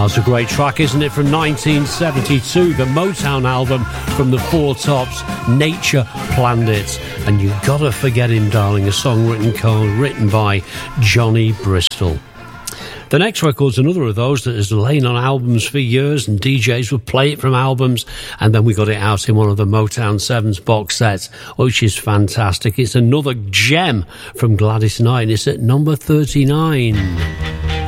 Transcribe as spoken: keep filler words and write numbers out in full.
That's a great track, isn't it? From nineteen seventy-two, the Motown album from the Four Tops, Nature Planned It. And You Gotta Forget Him, Darling, a song written, written by Johnny Bristol. The next record's another of those that has lain on albums for years, and D Js would play it from albums, and then we got it out in one of the Motown sevens box sets, which is fantastic. It's another gem from Gladys Knight, and it's at number thirty-nine.